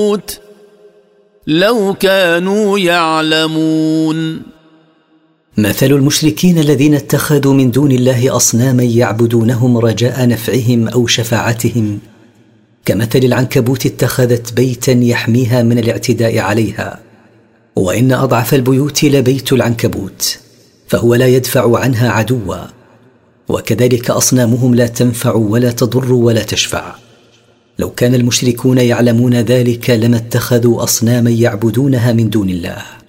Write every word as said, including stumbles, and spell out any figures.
لو كانوا يعلمون. مثل المشركين الذين اتخذوا من دون الله أصناما يعبدونهم رجاء نفعهم أو شفاعتهم كمثل العنكبوت اتخذت بيتا يحميها من الاعتداء عليها، وإن أضعف البيوت لبيت العنكبوت، فهو لا يدفع عنها عدوا، وكذلك أصنامهم لا تنفع ولا تضر ولا تشفع. لو كان المشركون يعلمون ذلك لما اتخذوا أصناما يعبدونها من دون الله.